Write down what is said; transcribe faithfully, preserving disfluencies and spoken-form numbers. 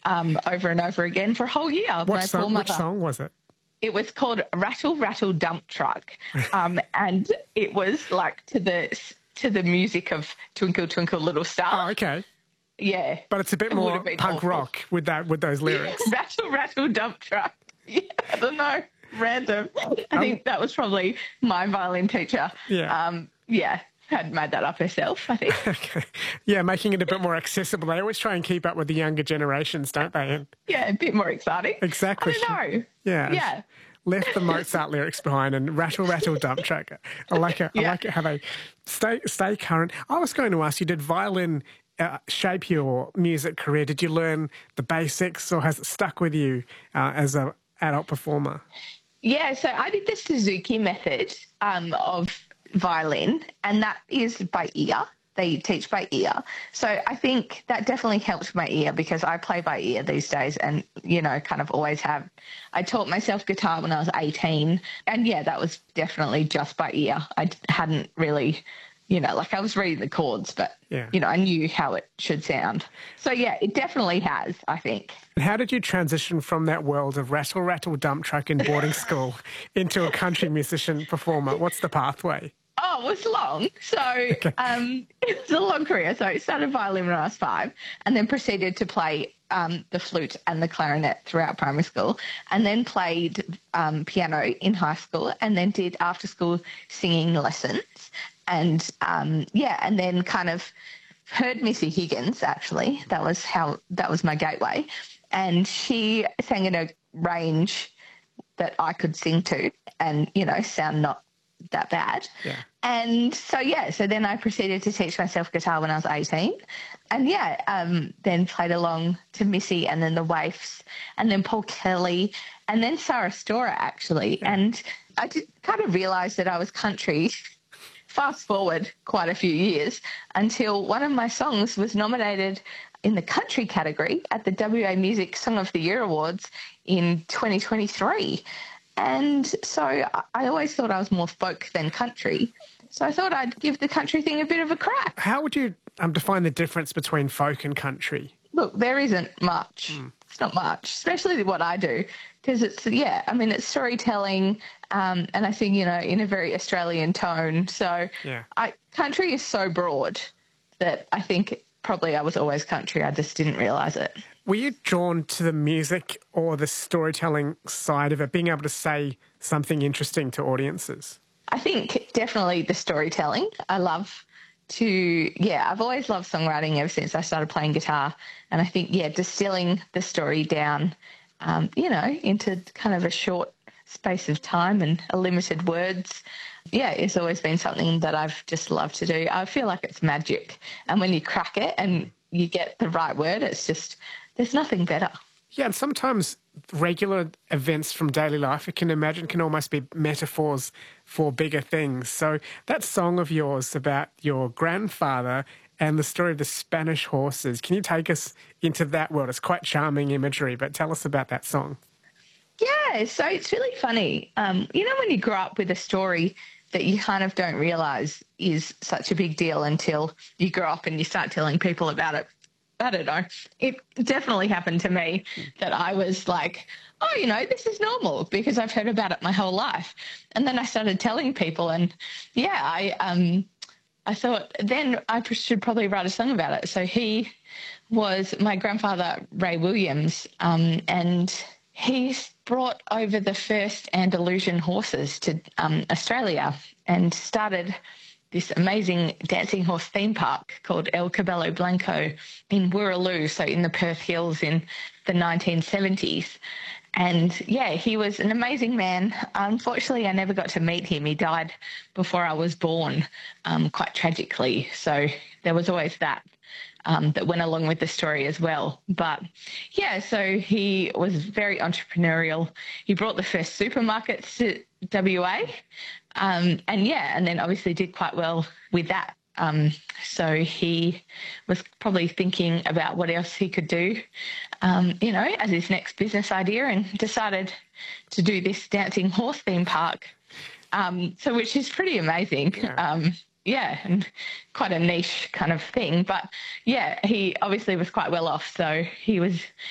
um, over and over again for a whole year. What my song, poor which mother. song was it? It was called Rattle Rattle Dump Truck, um, and it was like to the to the music of Twinkle Twinkle Little Star. Oh, okay. Yeah, But it's a bit it would more have been punk awful. rock with that with those lyrics. Rattle Rattle Dump Truck. Yeah, I don't know, random. I Um, think that was probably my violin teacher. Yeah. Um, yeah, had made that up herself, I think. Okay. Yeah, making it a bit more accessible. They always try and keep up with the younger generations, don't they? And Yeah, a bit more exciting. exactly. I don't know. Yeah. Yeah. Left the Mozart lyrics behind and rattle, rattle, dump truck. I like it. I Yeah. like it how they stay stay current. I was going to ask you, did violin uh, shape your music career? Did you learn the basics, or has it stuck with you uh, as an adult performer? Yeah, so I did the Suzuki method um, of violin, and that is by ear. They teach by ear. So I think that definitely helped my ear because I play by ear these days and, you know, kind of always have. I taught myself guitar when I was eighteen, and, yeah, that was definitely just by ear. I hadn't really, you know, like I was reading the chords, but, Yeah. you know, I knew how it should sound. So, yeah, it definitely has, I think. And how did you transition from that world of rattle, rattle, dump truck in boarding school into a country musician performer? What's the pathway? Oh, it was long. So Okay. um, it was a long career. So I started violin when I was five and then proceeded to play um, the flute and the clarinet throughout primary school, and then played um, piano in high school, and then did after-school singing lessons. And, um, yeah, and then kind of heard Missy Higgins, actually. That was how that was my gateway. And she sang in a range that I could sing to and, you know, sound not that bad. Yeah. And so, yeah, so then I proceeded to teach myself guitar when I was eighteen. And, yeah, um, then played along to Missy and then the Waifs and then Paul Kelly and then Sarah Storer, actually. Yeah. And I did kind of realise that I was country. Fast forward quite a few years until one of my songs was nominated in the country category at the W A Music Song of the Year Awards in twenty twenty-three. And so I always thought I was more folk than country. So I thought I'd give the country thing a bit of a crack. How would you um, define the difference between folk and country? Look, there isn't much. Mm. It's not much, especially what I do, because it's, yeah, I mean, it's storytelling, um, and I think, you know, in a very Australian tone. So Yeah. I, country is so broad that I think probably I was always country. I just didn't realise it. Were you drawn to the music or the storytelling side of it, being able to say something interesting to audiences? I think definitely the storytelling. I love to, yeah, I've always loved songwriting ever since I started playing guitar. And I think, yeah, distilling the story down, um, you know, into kind of a short space of time and a limited words, yeah, it's always been something that I've just loved to do. I feel like it's magic. And when you crack it and you get the right word, it's just, there's nothing better. Yeah, and sometimes regular events from daily life, I can imagine, can almost be metaphors for bigger things. So that song of yours about your grandfather and the story of the Spanish horses, can you take us into that world? It's quite charming imagery, but tell us about that song. Yeah, so it's really funny. Um, you know, when you grow up with a story that you kind of don't realise is such a big deal until you grow up and you start telling people about it. I don't know. It definitely happened to me that I was like, oh, you know, this is normal because I've heard about it my whole life. And then I started telling people and, yeah, I um, I thought then I should probably write a song about it. So he was my grandfather, Ray Williams, um, and he brought over the first Andalusian horses to um, Australia and started this amazing dancing horse theme park called El Cabello Blanco in Wooroloo, so in the Perth Hills in the nineteen seventies. And, yeah, he was an amazing man. Unfortunately, I never got to meet him. He died before I was born, um, quite tragically. So there was always that. Um, that went along with the story as well. But, yeah, so he was very entrepreneurial. He brought the first supermarkets to W A. Um, and, yeah, and then obviously did quite well with that. Um, so he was probably thinking about what else he could do, um, you know, as his next business idea, and decided to do this dancing horse theme park, um, so which is pretty amazing. Yeah. Um, yeah, and quite a niche kind of thing. But, yeah, he obviously was quite well off, so he was